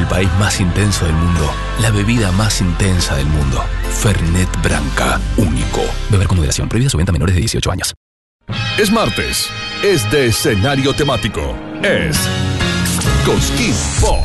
El país más intenso del mundo. La bebida más intensa del mundo. Fernet Branca. Único. Beber con moderación. Prohibida su venta a menores de 18 años. Es martes. Es de escenario temático. Es Cosquín Pop.